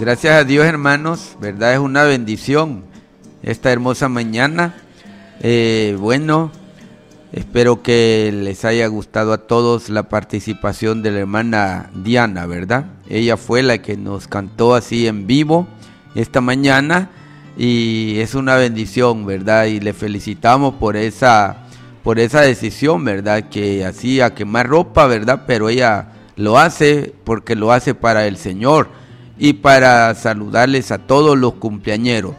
Gracias a Dios, hermanos, verdad, es una bendición esta hermosa mañana. Bueno, espero que les haya gustado a todos la participación de la hermana Diana, ¿verdad? Ella fue la que nos cantó así en vivo esta mañana y es una bendición, ¿verdad? Y le felicitamos por esa decisión, ¿verdad? Que hacía quemar ropa, ¿verdad? Pero ella lo hace porque lo hace para el Señor y para saludarles a todos los cumpleañeros.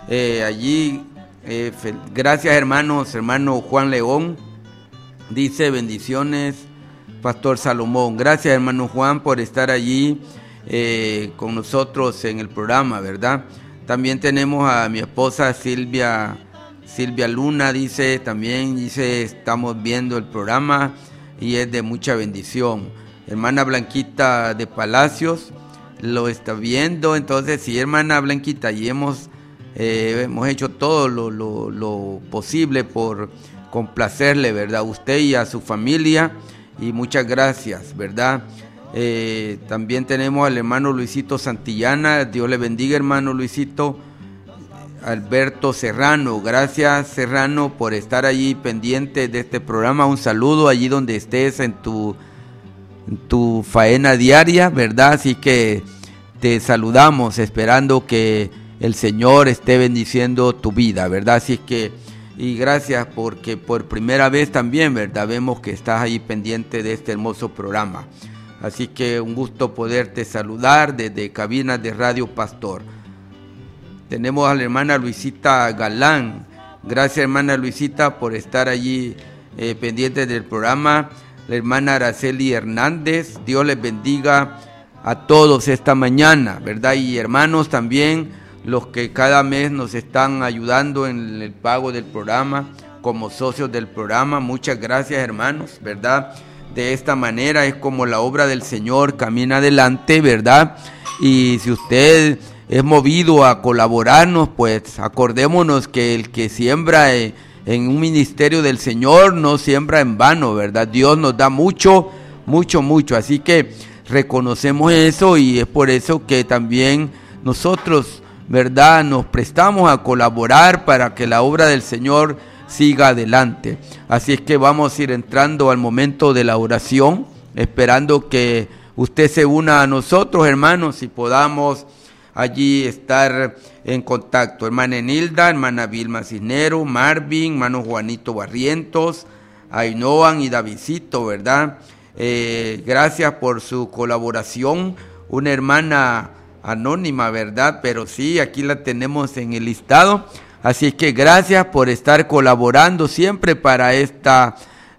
Gracias, hermanos. Hermano Juan León dice: bendiciones, Pastor Salomón. Gracias, hermano Juan, por estar allí con nosotros en el programa, ¿verdad? También tenemos a mi esposa Silvia Luna, dice, estamos viendo el programa y es de mucha bendición. Hermana Blanquita de Palacios lo está viendo. Entonces, sí, hermana Blanquita, y hemos hecho todo lo posible por complacerle, ¿verdad? A usted y a su familia, y muchas gracias, ¿verdad? También tenemos al hermano Luisito Santillana. Dios le bendiga, hermano Luisito. Alberto Serrano, gracias, Serrano, por estar allí pendiente de este programa. Un saludo allí donde estés en tu faena diaria, ¿verdad? Así que te saludamos esperando que el Señor esté bendiciendo tu vida, ¿verdad? Así que, y gracias porque por primera vez también, ¿verdad? Vemos que estás ahí pendiente de este hermoso programa. Así que un gusto poderte saludar desde Cabinas de Radio Pastor. Tenemos a la hermana Luisita Galán. Gracias, hermana Luisita, por estar allí pendiente del programa. La hermana Araceli Hernández, Dios les bendiga a todos esta mañana, ¿verdad? Y hermanos también, los que cada mes nos están ayudando en el pago del programa, como socios del programa. Muchas gracias, hermanos, ¿verdad? De esta manera es como la obra del Señor camina adelante, ¿verdad? Y si usted es movido a colaborarnos, pues acordémonos que el que siembra en un ministerio del Señor no siembra en vano, ¿verdad? Dios nos da mucho, mucho, mucho. Así que reconocemos eso y es por eso que también nosotros, ¿verdad?, nos prestamos a colaborar para que la obra del Señor siga adelante. Así es que vamos a ir entrando al momento de la oración, esperando que usted se una a nosotros, hermanos, y podamos allí estar en contacto. Hermana Enilda, hermana Vilma Cisnero, Marvin, hermano Juanito Barrientos, Ainoan y Davidcito, ¿verdad? Gracias por su colaboración. Una hermana anónima, ¿verdad? Pero sí, aquí la tenemos en el listado. Así es que gracias por estar colaborando siempre para esta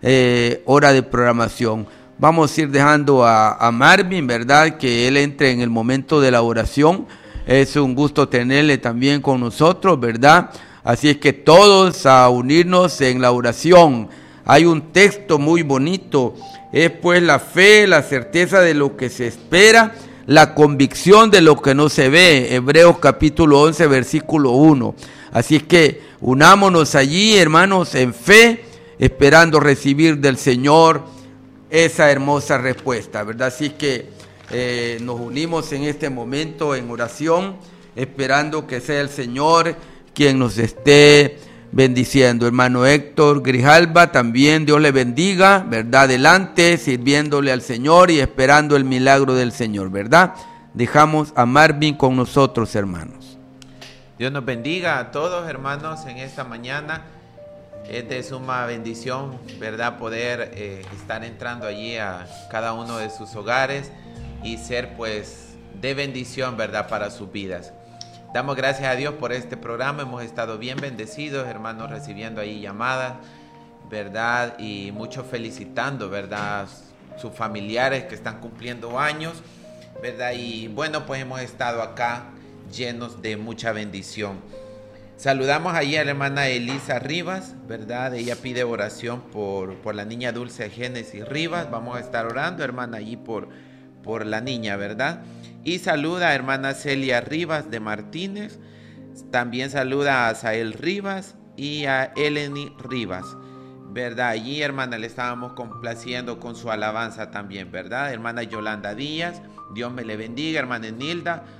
hora de programación. Vamos a ir dejando a Marvin, ¿verdad?, que él entre en el momento de la oración. Es un gusto tenerle también con nosotros, ¿verdad? Así es que todos a unirnos en la oración. Hay un texto muy bonito. Es pues la fe, la certeza de lo que se espera, la convicción de lo que no se ve. Hebreos capítulo 11, versículo 1. Así es que unámonos allí, hermanos, en fe, esperando recibir del Señor esa hermosa respuesta, ¿verdad? Así que nos unimos en este momento en oración, esperando que sea el Señor quien nos esté bendiciendo. Hermano Héctor Grijalva, también Dios le bendiga, ¿verdad? Adelante, sirviéndole al Señor y esperando el milagro del Señor, ¿verdad? Dejamos a Marvin con nosotros, hermanos. Dios nos bendiga a todos, hermanos, en esta mañana. Es de suma bendición, ¿verdad?, poder estar entrando allí a cada uno de sus hogares y ser pues de bendición, ¿verdad?, para sus vidas. Damos gracias a Dios por este programa. Hemos estado bien bendecidos, hermanos, recibiendo ahí llamadas, ¿verdad?, y muchos felicitando, ¿verdad?, sus familiares que están cumpliendo años, ¿verdad? Y bueno, pues hemos estado acá llenos de mucha bendición. Saludamos allí a la hermana Elisa Rivas, ¿verdad? Ella pide oración por la niña Dulce Génesis Rivas. Vamos a estar orando, hermana, allí por la niña, ¿verdad? Y saluda a hermana Celia Rivas de Martínez. También saluda a Asael Rivas y a Eleni Rivas, ¿verdad? Allí, hermana, le estábamos complaciendo con su alabanza también, ¿verdad? Hermana Yolanda Díaz, Dios me le bendiga. Hermana Enilda,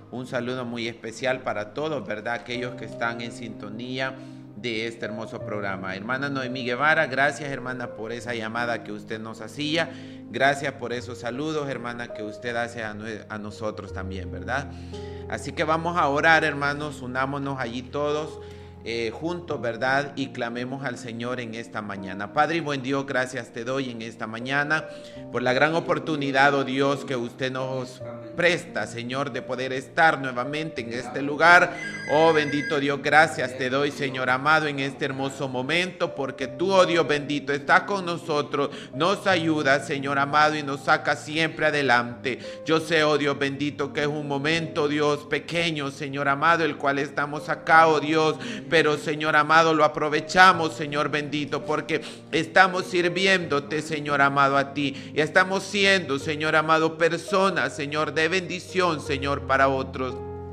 un saludo muy especial para todos, ¿verdad? Aquellos que están en sintonía de este hermoso programa. Hermana Noemí Guevara, gracias, hermana, por esa llamada que usted nos hacía. Gracias por esos saludos, hermana, que usted hace a nosotros también, ¿verdad? Así que vamos a orar, hermanos, unámonos allí todos juntos, ¿verdad? Y clamemos al Señor en esta mañana. Padre y buen Dios, gracias te doy en esta mañana por la gran oportunidad, oh Dios, que usted nos presta, Señor, de poder estar nuevamente en este lugar. Oh bendito Dios, gracias te doy, Señor amado, en este hermoso momento, porque tú, oh Dios bendito, estás con nosotros, nos ayuda, Señor amado, y nos saca siempre adelante. Yo sé, oh Dios bendito, que es un momento, Dios, pequeño, Señor amado, el cual estamos acá, oh Dios, pero Señor amado, lo aprovechamos, Señor bendito, porque estamos sirviéndote, Señor amado, a ti, y estamos siendo, Señor amado, personas, Señor, de bendición, Señor, para otros.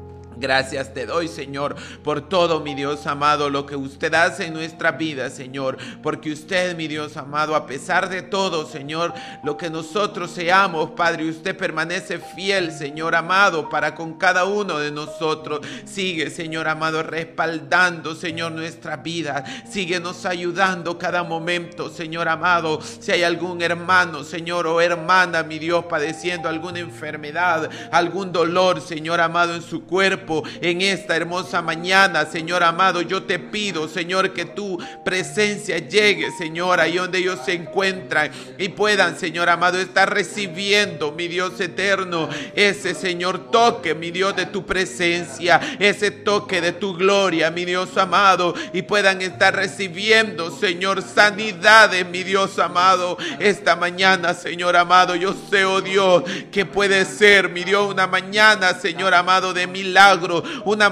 Gracias te doy, Señor, por todo, mi Dios amado, lo que usted hace en nuestra vida, Señor, porque usted, mi Dios amado, a pesar de todo, Señor, lo que nosotros seamos, Padre, usted permanece fiel, Señor amado, para con cada uno de nosotros. Sigue, Señor amado, respaldando, Señor, nuestra vida. Síguenos ayudando cada momento, Señor amado. Si hay algún hermano, Señor, o hermana, mi Dios, padeciendo alguna enfermedad, algún dolor, Señor amado, en su cuerpo, en esta hermosa mañana, Señor amado, yo te pido, Señor, que tu presencia llegue, Señor, ahí donde ellos se encuentran y puedan, Señor amado, estar recibiendo, mi Dios eterno, ese, Señor, toque, mi Dios, de tu presencia, ese toque de tu gloria, mi Dios amado, y puedan estar recibiendo, Señor, sanidades, mi Dios amado, esta mañana, Señor amado. Yo sé, oh Dios, que puede ser, mi Dios, una mañana, Señor amado, de milagro, una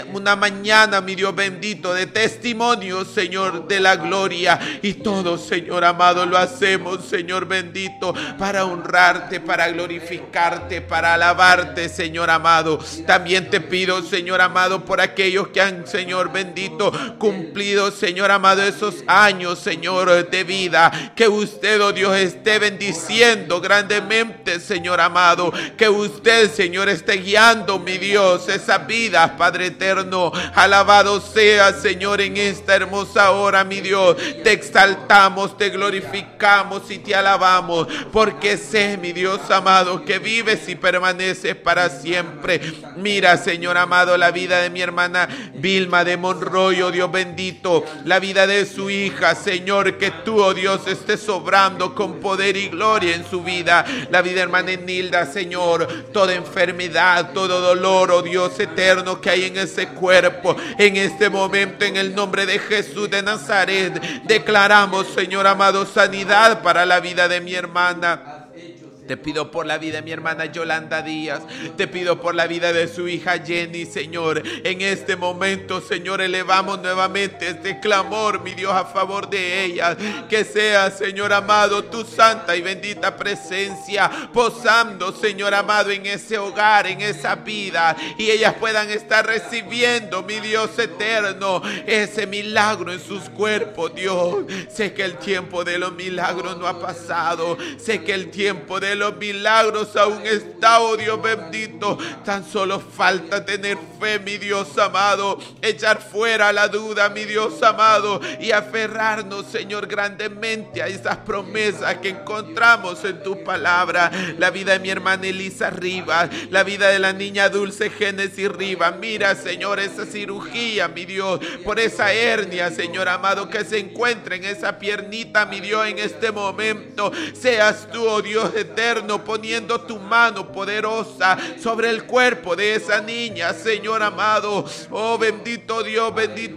mañana, mi Dios bendito, de testimonio, Señor, de la gloria. Y todo, Señor amado, lo hacemos, Señor bendito, para honrarte, para glorificarte, para alabarte, Señor amado. También te pido, Señor amado, por aquellos que han, Señor bendito, cumplido, Señor amado, esos años, Señor, de vida. Que usted, oh Dios, esté bendiciendo grandemente, Señor amado. Que usted, Señor, esté guiando, mi Dios, esa vidas, Padre eterno. Alabado sea, Señor, en esta hermosa hora, mi Dios. Te exaltamos, te glorificamos y te alabamos, porque sé, mi Dios amado, que vives y permaneces para siempre. Mira, Señor amado, la vida de mi hermana Vilma de Monroy, oh Dios bendito, la vida de su hija, Señor, que tú, oh Dios, estés sobrando con poder y gloria en su vida. La vida de hermana Nilda, Señor, toda enfermedad, todo dolor, oh Dios eterno, que hay en ese cuerpo, en este momento, en el nombre de Jesús de Nazaret, declaramos, Señor amado, sanidad para la vida de mi hermana. Te pido por la vida de mi hermana Yolanda Díaz. Te pido por la vida de su hija Jenny, Señor. En este momento, Señor, elevamos nuevamente este clamor, mi Dios, a favor de ella. Que sea, Señor amado, tu santa y bendita presencia posando, Señor amado, en ese hogar, en esa vida. Y ellas puedan estar recibiendo, mi Dios eterno, ese milagro en sus cuerpos, Dios. Sé que el tiempo de los milagros no ha pasado. Sé que el tiempo de los milagros aún está, oh Dios bendito. Tan solo falta tener fe, mi Dios amado, echar fuera la duda, mi Dios amado, y aferrarnos, Señor, grandemente a esas promesas que encontramos en tu palabra. La vida de mi hermana Elisa Rivas, la vida de la niña Dulce Génesis Rivas. Mira, Señor, esa cirugía, mi Dios, por esa hernia, Señor amado, que se encuentra en esa piernita, mi Dios, en este momento. Seas tú, oh Dios eterno, poniendo tu mano poderosa sobre el cuerpo de esa niña, Señor amado. Oh bendito Dios,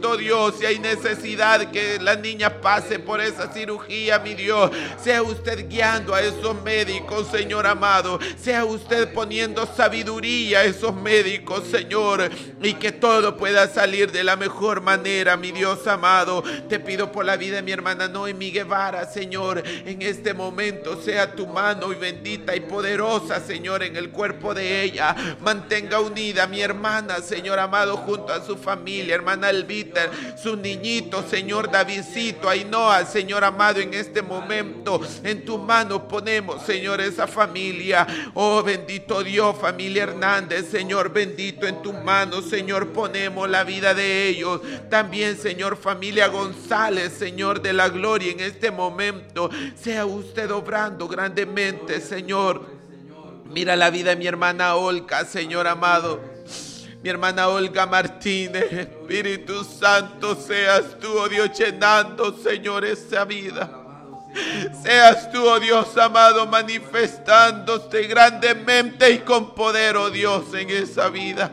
si hay necesidad que la niña pase por esa cirugía, mi Dios, sea usted guiando a esos médicos, Señor amado. Sea usted poniendo sabiduría a esos médicos, Señor, y que todo pueda salir de la mejor manera, mi Dios amado. Te pido por la vida de mi hermana Noemí Guevara, Señor. En este momento sea tu mano y bendito bendita y poderosa, Señor, en el cuerpo de ella. Mantenga unida a mi hermana, Señor amado, junto a su familia, hermana Elvita, sus niñitos, Señor Davidcito, Ainhoa, Señor amado, en este momento en tus manos ponemos, Señor, esa familia. Oh, bendito Dios, familia Hernández, Señor bendito, en tus manos, Señor, ponemos la vida de ellos. También, Señor, familia González, Señor de la gloria, en este momento sea usted obrando grandemente, Señor. Mira la vida de mi hermana Olga, Señor amado. Mi hermana Olga Martínez, Espíritu Santo, seas tú, oh Dios, llenando, Señor, esa vida. Seas tú, oh Dios amado, manifestándote grandemente y con poder, oh Dios, en esa vida.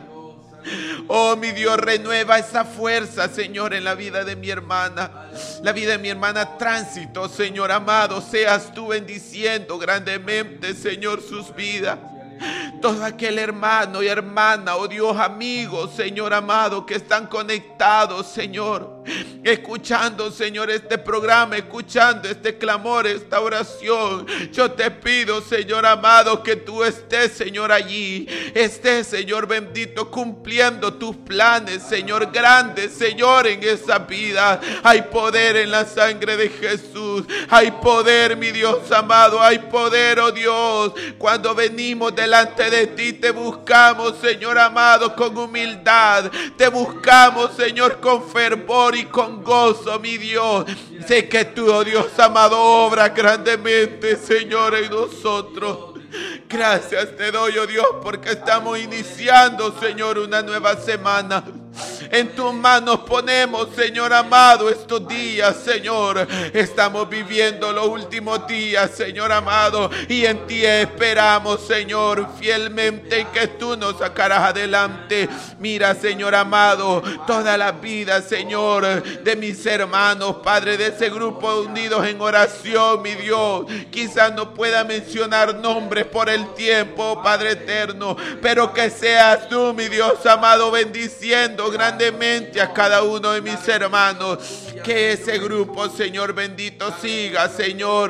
Oh, mi Dios, renueva esa fuerza, Señor, en la vida de mi hermana. La vida de mi hermana Tránsito, Señor amado, seas tú bendiciendo grandemente, Señor, sus vidas. Todo aquel hermano y hermana, oh Dios, amigos, Señor amado, que están conectados, Señor, escuchando, Señor, este programa, escuchando este clamor, esta oración. Yo te pido, Señor amado, que tú estés, Señor, allí. Estés, Señor bendito, cumpliendo tus planes, Señor, grandes, Señor, en esa vida. Hay poder en la sangre de Jesús. Hay poder, mi Dios amado. Hay poder, oh Dios. Cuando venimos delante de ti, te buscamos, Señor amado, con humildad. Te buscamos, Señor, con fervor y con gozo, mi Dios. Sé que tú, oh Dios amado, obras grandemente, Señor, en nosotros. Gracias te doy, oh Dios, porque estamos iniciando, Señor, una nueva semana. En tus manos ponemos, Señor amado, estos días, Señor. Estamos viviendo los últimos días, Señor amado, y en ti esperamos, Señor, fielmente que tú nos sacarás adelante. Mira, Señor amado, toda la vida, Señor, de mis hermanos, Padre, de ese grupo unidos en oración, mi Dios. Quizás no pueda mencionar nombres por el tiempo, Padre eterno, pero que seas tú, mi Dios amado, bendiciendo grandemente a cada uno de mis hermanos. Que ese grupo, Señor bendito, siga, Señor,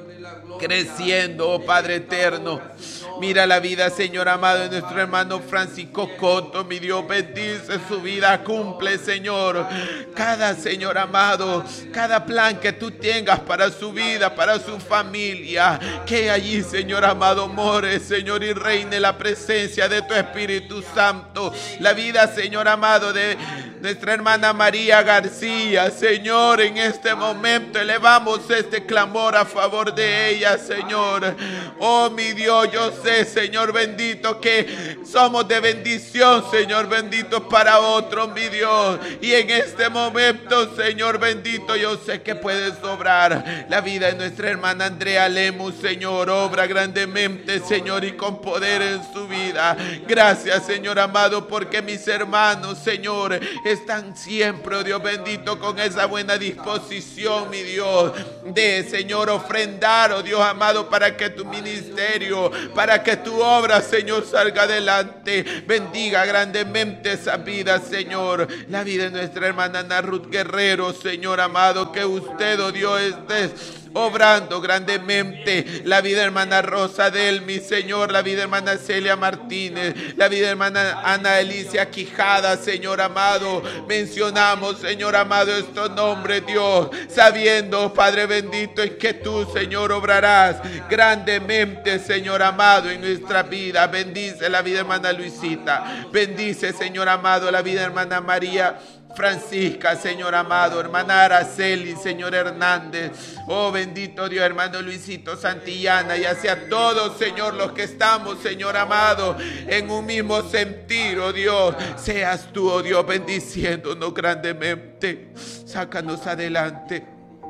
creciendo, oh Padre eterno. Mira la vida, Señor amado, de nuestro hermano Francisco Coto, mi Dios, bendice su vida, cumple, Señor, cada, Señor amado, cada plan que tú tengas para su vida, para su familia, que allí, Señor amado, more, Señor, y reine la presencia de tu Espíritu Santo. La vida, Señor amado, de nuestra hermana María García, Señor, en este momento elevamos este clamor a favor de ella, Señor. Oh, mi Dios, yo sé, Señor bendito, que somos de bendición, Señor bendito, para otros, mi Dios. Y en este momento, Señor bendito, yo sé que puedes obrar la vida de nuestra hermana Andrea Lemus, Señor. Obra grandemente, Señor, y con poder en su vida. Gracias, Señor amado, porque mis hermanos, Señor, están siempre, oh Dios bendito, con esa buena disposición, mi Dios, de, Señor, ofrendar, oh Dios amado, para que tu ministerio, para que tu obra, Señor, salga adelante. Bendiga grandemente esa vida, Señor. La vida de nuestra hermana Ana Ruth Guerrero, Señor amado, que usted, oh Dios, estés obrando grandemente. La vida de hermana Rosa del, mi Señor, la vida de hermana Celia Martínez, la vida de hermana Ana Elicia Quijada, Señor amado. Mencionamos, Señor amado, estos nombres, Dios, sabiendo, Padre bendito, en que tú, Señor, obrarás grandemente, Señor amado, en nuestra vida. Bendice la vida de hermana Luisita, bendice, Señor amado, la vida de hermana María Francisca, Señor amado, hermana Araceli, Señor Hernández. Oh, bendito Dios, hermano Luisito Santillana, y hacia todos, Señor, los que estamos, Señor amado, en un mismo sentir, oh Dios. Seas tú, oh Dios, bendiciéndonos grandemente. Sácanos adelante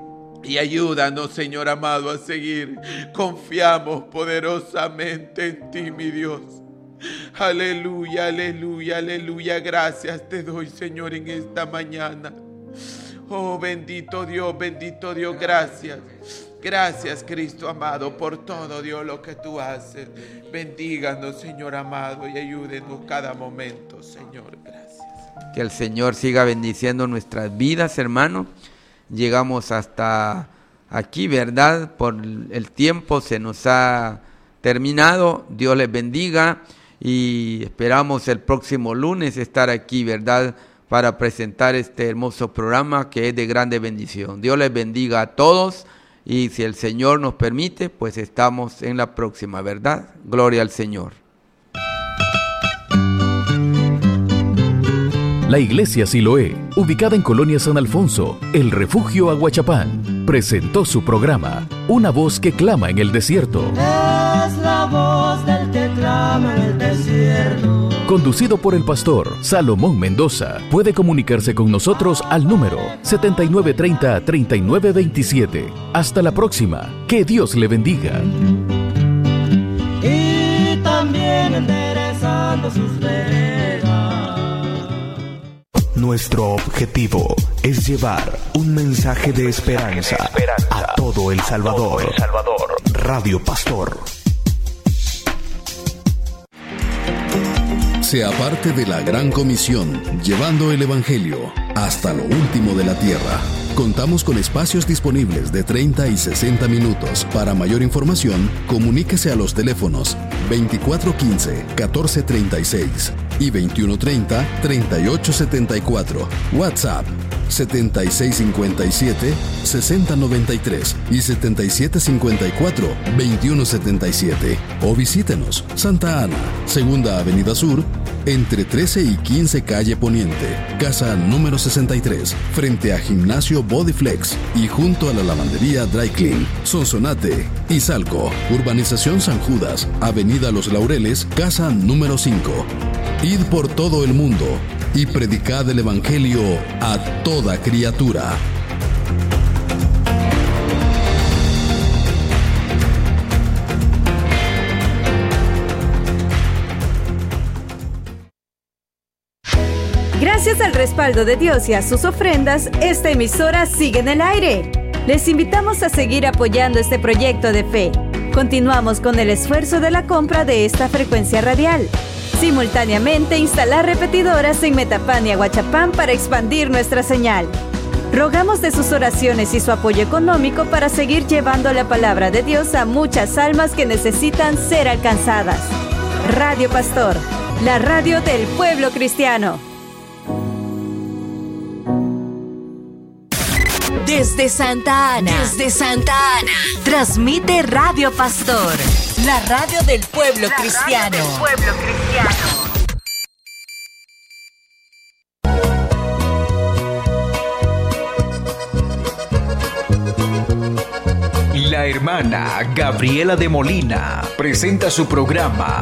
y ayúdanos, Señor amado, a seguir. Confiamos poderosamente en ti, mi Dios. Aleluya, aleluya, aleluya. Gracias te doy, Señor, en esta mañana. Oh, bendito Dios, gracias. Gracias, Cristo amado, por todo, Dios, lo que tú haces. Bendíganos, Señor amado, y ayúdenos cada momento, Señor. Gracias. Que el Señor siga bendiciendo nuestras vidas, hermano. Llegamos hasta aquí, ¿verdad? Por el tiempo se nos ha terminado. Dios les bendiga y esperamos el próximo lunes estar aquí, ¿verdad?, para presentar este hermoso programa que es de grande bendición. Dios les bendiga a todos y si el Señor nos permite, pues estamos en la próxima, ¿verdad? Gloria al Señor. La Iglesia Siloé, ubicada en Colonia San Alfonso, El Refugio Aguachapán, presentó su programa, Una voz que clama en el desierto. Es la voz del que clama en el desierto. Conducido por el pastor Salomón Mendoza. Puede comunicarse con nosotros al número 7930-3927. Hasta la próxima. Que Dios le bendiga. Y también enderezando sus veredas. Nuestro objetivo es llevar un mensaje de esperanza a todo El Salvador. Radio Pastor. Sea parte de la Gran Comisión, llevando el Evangelio hasta lo último de la tierra. Contamos con espacios disponibles de 30 y 60 minutos. Para mayor información, comuníquese a los teléfonos 2415-1436 y 2130-3874. WhatsApp 7657-6093 y 7754-2177. O visítenos Santa Ana, Segunda Avenida Sur, entre 13 y 15 Calle Poniente, casa número 63, frente a Gimnasio Bodyflex y junto a la lavandería Dry Clean, Sonsonate, Izalco, Urbanización San Judas, Avenida Los Laureles, casa número 5. Id por todo el mundo y predicad el Evangelio a toda criatura. Gracias al respaldo de Dios y a sus ofrendas, esta emisora sigue en el aire. Les invitamos a seguir apoyando este proyecto de fe. Continuamos con el esfuerzo de la compra de esta frecuencia radial. Simultáneamente, instalar repetidoras en Metapán y Aguachapán para expandir nuestra señal. Rogamos de sus oraciones y su apoyo económico para seguir llevando la palabra de Dios a muchas almas que necesitan ser alcanzadas. Radio Pastor, la radio del pueblo cristiano. Desde Santa Ana, transmite Radio Pastor, la radio del pueblo cristiano. La hermana Gabriela de Molina presenta su programa